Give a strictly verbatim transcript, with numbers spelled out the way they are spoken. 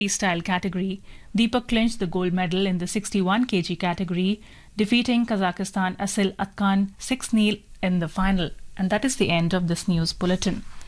Freestyle category, Deepak clinched the gold medal in the sixty-one kilograms category, defeating Kazakhstan Asil Atkan six nil in the final. And that is the end of this news bulletin.